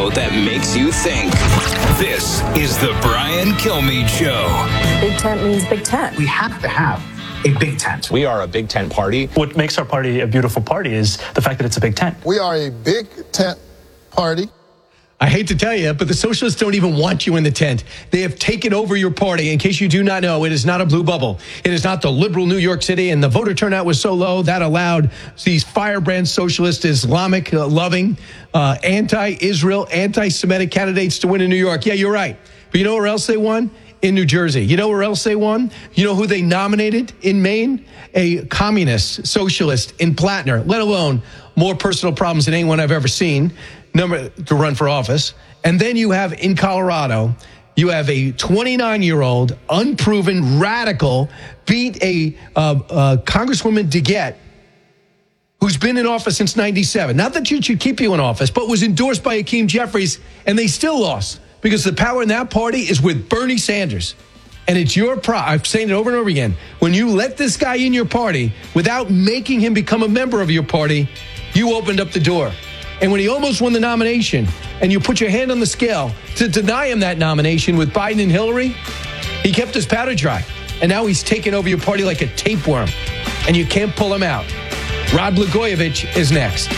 show that makes you think. This is the Brian Kilmeade Show. Big tent means big tent. We have to have a big tent. We are a big tent party. What makes our party a beautiful party is the fact that it's a big tent. We are a big tent party. I hate to tell you, but the socialists don't even want you in the tent. They have taken over your party. In case you do not know, it is not a blue bubble. It is not the liberal New York City, and the voter turnout was so low that allowed these firebrand socialist, Islamic loving, anti-Israel, anti-Semitic candidates to win in New York. Yeah, you're right. But you know where else they won? In New Jersey. You know where else they won? You know who they nominated in Maine? A communist socialist in Plattner, let alone more personal problems than anyone I've ever seen to run for office. And then you have in Colorado, you have a 29-year-old unproven radical beat a Congresswoman DeGette, who's been in office since 97. Not that it should keep you in office, but was endorsed by Hakeem Jeffries, and they still lost because the power in that party is with Bernie Sanders. And it's your I'm saying it over and over again. When you let this guy in your party without making him become a member of your party, you opened up the door. And when he almost won the nomination and you put your hand on the scale to deny him that nomination with Biden and Hillary, he kept his powder dry. And now he's taking over your party like a tapeworm. And you can't pull him out. Rod Blagojevich is next.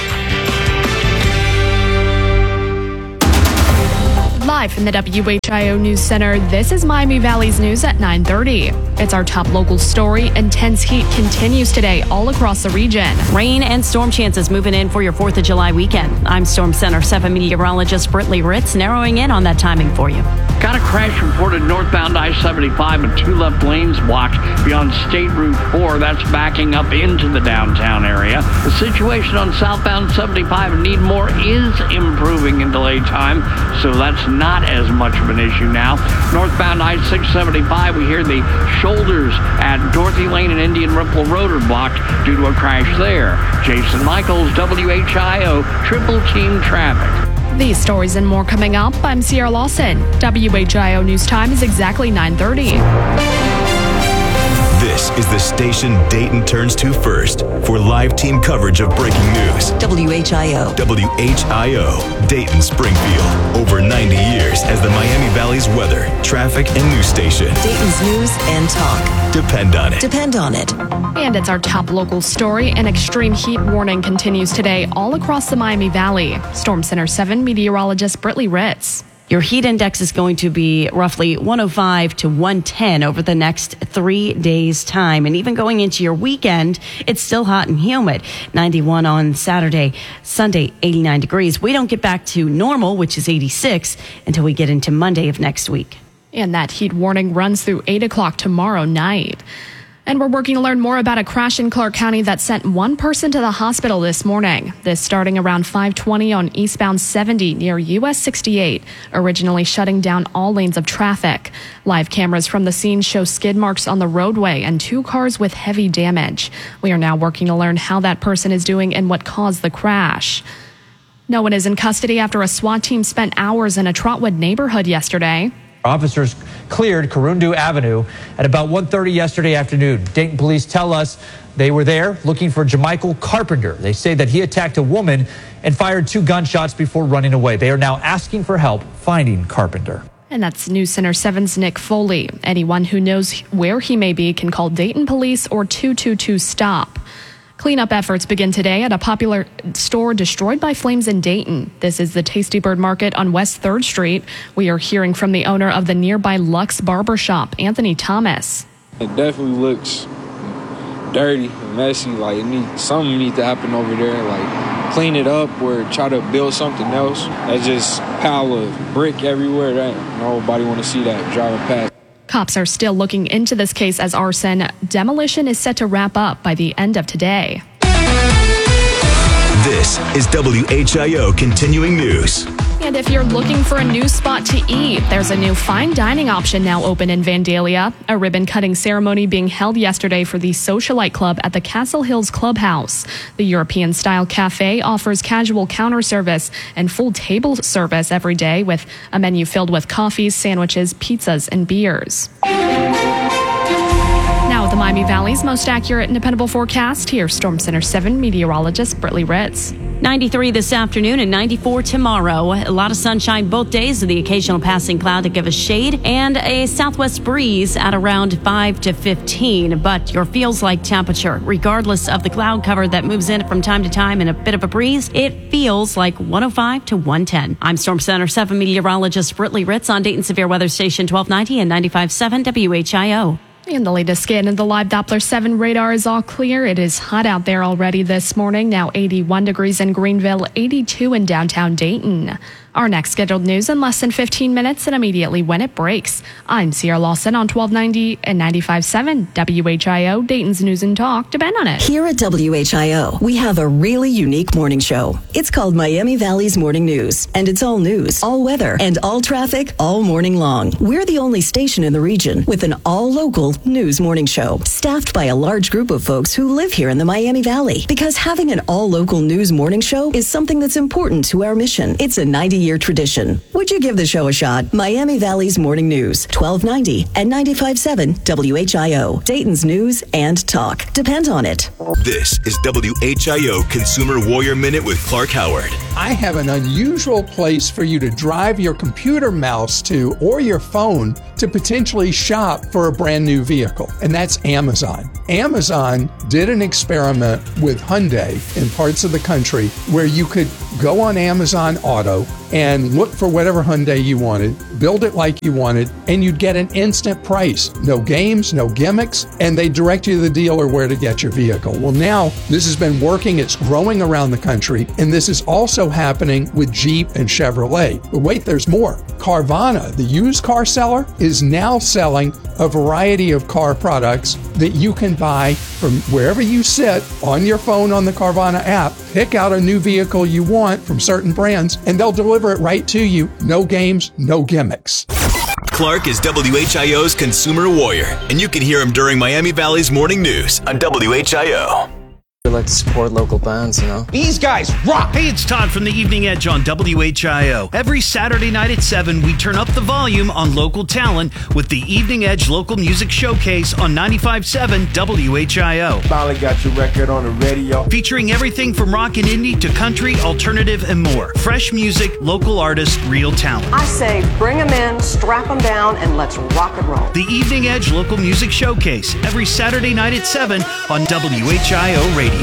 Live from the WHIO News Center, this is Miami Valley's news at 9:30. It's our top local story. Intense heat continues today all across the region. Rain and storm chances moving in for your 4th of July weekend. I'm Storm Center 7 meteorologist Britley Ritz, narrowing in on that timing for you. Got a crash reported northbound I-75 and 2 left lanes blocked beyond State Route 4. That's backing up into the downtown area. The situation on southbound 75 and Needmore is improving in delay time, so that's not as much of an issue now. Northbound I-675, we hear the shoulders at Dorothy Lane and Indian Ripple Road are blocked due to a crash there. Jason Michaels, WHIO, Triple Team Traffic. These stories and more coming up. I'm Sierra Lawson. WHIO News Time is exactly 9:30. This is the station Dayton turns to first for live team coverage of breaking news. WHIO. WHIO, Dayton Springfield. Over 90 years as the Miami Valley's weather, traffic, and news station. Dayton's news and talk. Depend on it. Depend on it. And it's our top local story. An extreme heat warning continues today all across the Miami Valley. Storm Center 7 meteorologist Britley Ritz. Your heat index is going to be roughly 105 to 110 over the next 3 days' time. And even going into your weekend, it's still hot and humid. 91 on Saturday, Sunday, 89 degrees. We don't get back to normal, which is 86, until we get into Monday of next week. And that heat warning runs through 8 o'clock tomorrow night. And we're working to learn more about a crash in Clark County that sent one person to the hospital this morning. This starting around 5:20 on eastbound 70 near US 68, originally shutting down all lanes of traffic. Live cameras from the scene show skid marks on the roadway and 2 cars with heavy damage. We are now working to learn how that person is doing and what caused the crash. No one is in custody after a SWAT team spent hours in a Trotwood neighborhood yesterday. Officers cleared Corundu Avenue at about 1:30 yesterday afternoon. Dayton police tell us they were there looking for Jamichael Carpenter. They say that he attacked a woman and fired 2 gunshots before running away. They are now asking for help finding Carpenter. And that's News Center 7's Nick Foley. Anyone who knows where he may be can call Dayton Police or 222-STOP. Cleanup efforts begin today at a popular store destroyed by flames in Dayton. This is the Tasty Bird Market on West 3rd Street. We are hearing from the owner of the nearby Lux Barbershop, Anthony Thomas. It definitely looks dirty and messy. Like something needs to happen over there. Like clean it up or try to build something else. That's just pile of brick everywhere. That nobody want to see that driving past. Cops are still looking into this case as arson. Demolition is set to wrap up by the end of today. This is WHIO Continuing News. And if you're looking for a new spot to eat, there's a new fine dining option now open in Vandalia. A ribbon-cutting ceremony being held yesterday for the Socialite Club at the Castle Hills Clubhouse. The European-style cafe offers casual counter service and full table service every day with a menu filled with coffees, sandwiches, pizzas, and beers. Now with the Miami Valley's most accurate and dependable forecast, here's Storm Center 7 meteorologist Britley Ritz. 93 this afternoon and 94 tomorrow. A lot of sunshine both days with the occasional passing cloud to give us shade and a southwest breeze at around 5 to 15. But your feels like temperature, regardless of the cloud cover that moves in from time to time and a bit of a breeze, it feels like 105 to 110. I'm Storm Center 7 meteorologist Britley Ritz on Dayton Severe Weather Station 1290 and 95.7 WHIO. And the latest scan of the live Doppler 7 radar is all clear. It is hot out there already this morning. Now 81 degrees in Greenville, 82 in downtown Dayton. Our next scheduled news in less than 15 minutes and immediately when it breaks. I'm Sierra Lawson on 1290 and 95.7 WHIO, Dayton's News and Talk. Depend on it. Here at WHIO, we have a really unique morning show. It's called Miami Valley's Morning News, and it's all news, all weather, and all traffic all morning long. We're the only station in the region with an all-local news morning show, staffed by a large group of folks who live here in the Miami Valley. Because having an all-local news morning show is something that's important to our mission. It's a 90-year tradition. Would you give the show a shot? Miami Valley's Morning News, 1290 and 95.7 WHIO, Dayton's News and Talk. Depend on it. This is WHIO Consumer Warrior Minute with Clark Howard. I have an unusual place for you to drive your computer mouse to or your phone to potentially shop for a brand new vehicle, and that's Amazon. Amazon did an experiment with Hyundai in parts of the country where you could go on Amazon Auto and look for whatever Hyundai you wanted, build it like you wanted, and you'd get an instant price. No games, no gimmicks, and they direct you to the dealer where to get your vehicle. Well, now this has been working. It's growing around the country, and this is also happening with Jeep and Chevrolet. But wait, there's more. Carvana, the used car seller, is now selling a variety of car products that you can buy from wherever you sit on your phone on the Carvana app. Pick out a new vehicle you want from certain brands, and they'll deliver it right to you. No games, no gimmicks. Clark is WHIO's Consumer Warrior, and you can hear him during Miami Valley's Morning News on WHIO. We like to support local bands, you know. These guys rock! Hey, it's Todd from the Evening Edge on WHIO. Every Saturday night at 7, we turn up the volume on local talent with the Evening Edge Local Music Showcase on 95.7 WHIO. Finally got your record on the radio. Featuring everything from rock and indie to country, alternative, and more. Fresh music, local artists, real talent. I say bring them in, strap them down, and let's rock and roll. The Evening Edge Local Music Showcase, every Saturday night at 7 on WHIO Radio.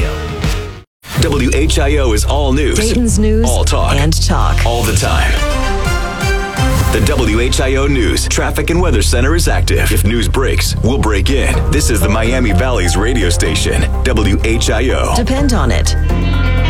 WHIO is all news, Dayton's News all talk, and talk all the time. The WHIO News Traffic and Weather Center is active. If news breaks, we'll break in. This is the Miami Valley's radio station, WHIO. Depend on it.